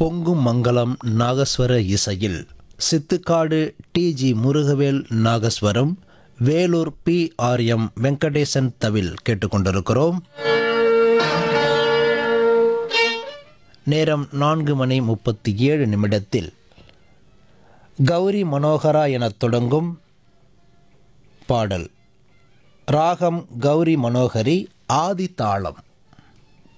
பொங்கும் மங்களம் நாகஸ்வர இசையில் சித்துக்காடு டி.ஜி. முருகவேல் நாகஸ்வரம், வேலூர் பி.ஆர்.எம். வெங்கடேசன் தவில் கேட்டுக்கொண்டிருக்கிறோம். நேரம் 4:37 கௌரி மனோகரா எனத் தொடங்கும் பாடல். ராகம் கௌரி மனோகரி, ஆதி தாளம்.